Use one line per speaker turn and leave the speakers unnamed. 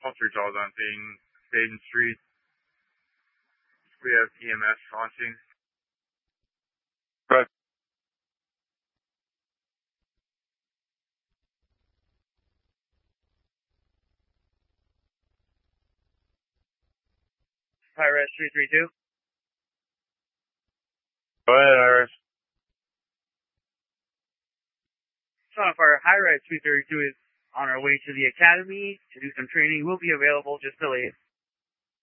Culture Jaws on Baden Street. We have EMS launching.
Right.
Hi-Res 332.
Go ahead, Iris.
Sonafire, Hi-Res 332 is on our way to the academy to do some training. We'll be available, just delayed.